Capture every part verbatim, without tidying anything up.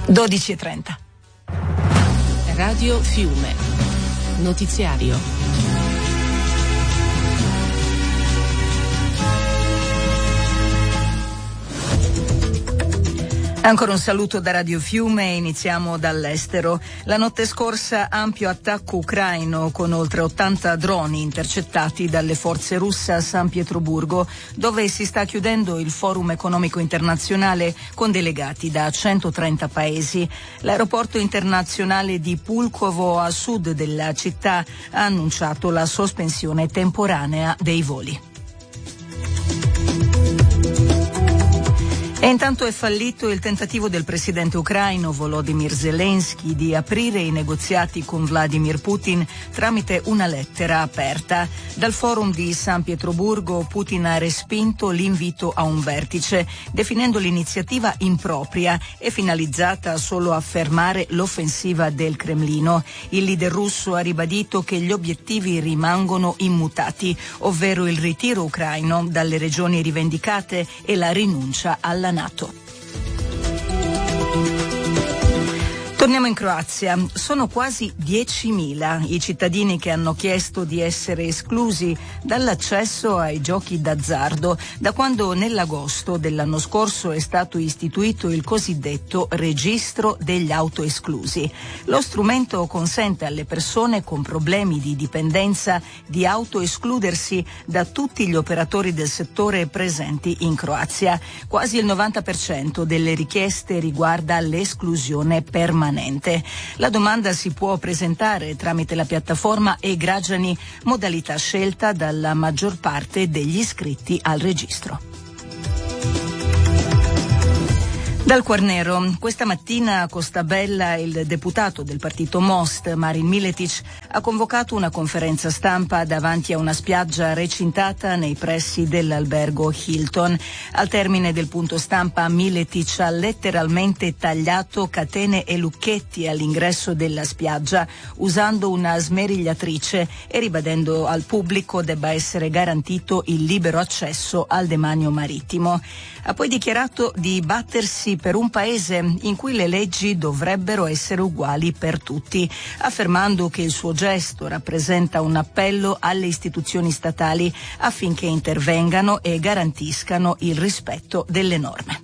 dodici e trenta. Radio Fiume. Notiziario. Ancora un saluto da Radio Fiume, iniziamo dall'estero. La notte scorsa ampio attacco ucraino con oltre ottanta droni intercettati dalle forze russe a San Pietroburgo, dove si sta chiudendo il Forum economico internazionale con delegati da centotrenta paesi. L'aeroporto internazionale di Pulkovo, a sud della città, ha annunciato la sospensione temporanea dei voli. E intanto è fallito il tentativo del presidente ucraino Volodymyr Zelensky di aprire i negoziati con Vladimir Putin tramite una lettera aperta. Dal forum di San Pietroburgo Putin ha respinto l'invito a un vertice, definendo l'iniziativa impropria e finalizzata solo a fermare l'offensiva del Cremlino. Il leader russo ha ribadito che gli obiettivi rimangono immutati, ovvero il ritiro ucraino dalle regioni rivendicate e la rinuncia alla NATO. Torniamo in Croazia. Sono quasi diecimila i cittadini che hanno chiesto di essere esclusi dall'accesso ai giochi d'azzardo da quando nell'agosto dell'anno scorso è stato istituito il cosiddetto registro degli autoesclusi. Lo strumento consente alle persone con problemi di dipendenza di autoescludersi da tutti gli operatori del settore presenti in Croazia. Quasi il novanta per cento delle richieste riguarda l'esclusione permanente. La domanda si può presentare tramite la piattaforma e-Građani, modalità scelta dalla maggior parte degli iscritti al registro. Dal Quarnero, questa mattina a Costabella il deputato del partito Most, Marin Miletic, ha convocato una conferenza stampa davanti a una spiaggia recintata nei pressi dell'albergo Hilton. Al termine del punto stampa Miletic ha letteralmente tagliato catene e lucchetti all'ingresso della spiaggia usando una smerigliatrice e ribadendo al pubblico debba essere garantito il libero accesso al demanio marittimo. Ha poi dichiarato di battersi per un paese in cui le leggi dovrebbero essere uguali per tutti, affermando che il suo gesto rappresenta un appello alle istituzioni statali affinché intervengano e garantiscano il rispetto delle norme.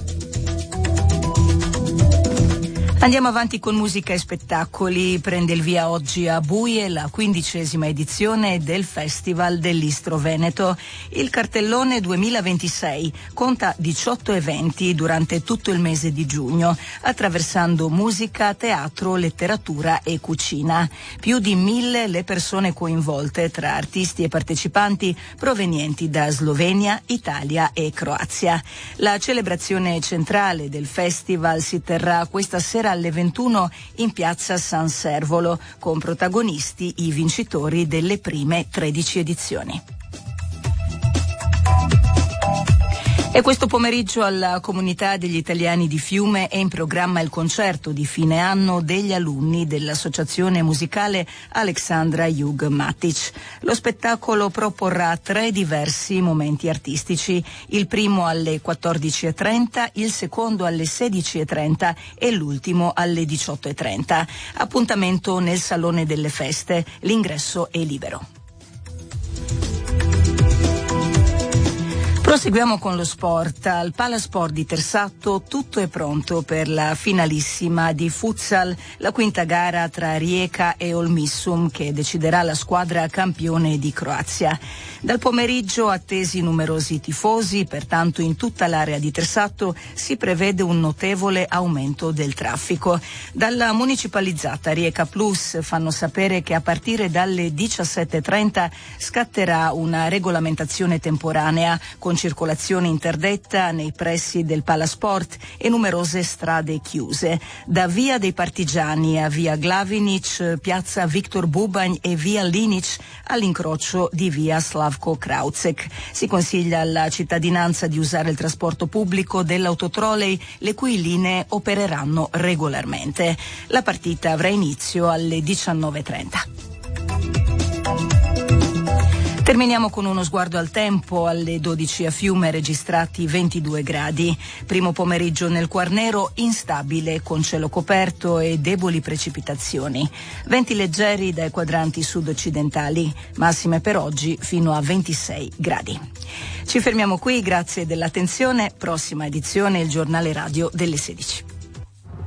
Andiamo avanti con musica e spettacoli. Prende il via oggi a Buie la quindicesima edizione del Festival dell'Istro Veneto. Il cartellone duemilaventisei conta diciotto eventi durante tutto il mese di giugno, attraversando musica, teatro, letteratura e cucina. Più di mille le persone coinvolte tra artisti e partecipanti provenienti da Slovenia, Italia e Croazia. La celebrazione centrale del festival si terrà questa sera alle ventuno in piazza San Servolo, con protagonisti i vincitori delle prime tredici edizioni. E questo pomeriggio alla comunità degli italiani di Fiume è in programma il concerto di fine anno degli alunni dell'associazione musicale Aleksandra Jug Matic. Lo spettacolo proporrà tre diversi momenti artistici, il primo alle quattordici e trenta, il secondo alle sedici e trenta e l'ultimo alle diciotto e trenta. Appuntamento nel Salone delle Feste, l'ingresso è libero. Proseguiamo con lo sport. Al Palasport di Tersato tutto è pronto per la finalissima di futsal, la quinta gara tra Rijeka e Olmissum che deciderà la squadra campione di Croazia. Dal pomeriggio attesi numerosi tifosi, pertanto in tutta l'area di Tersato si prevede un notevole aumento del traffico. Dalla municipalizzata Rijeka Plus fanno sapere che a partire dalle diciassette e trenta scatterà una regolamentazione temporanea con circolazione interdetta nei pressi del Palasport e numerose strade chiuse. Da via dei Partigiani a via Glavinic, piazza Viktor Bubanj e via Linic all'incrocio di via Slavko Kraucek. Si consiglia alla cittadinanza di usare il trasporto pubblico dell'autotrolej, le cui linee opereranno regolarmente. La partita avrà inizio alle diciannove e trenta. Terminiamo con uno sguardo al tempo. Alle dodici a Fiume registrati ventidue gradi. Primo pomeriggio nel Quarnero instabile con cielo coperto e deboli precipitazioni. Venti leggeri dai quadranti sud-occidentali, massime per oggi fino a ventisei gradi. Ci fermiamo qui, grazie dell'attenzione. Prossima edizione il giornale radio delle sedici.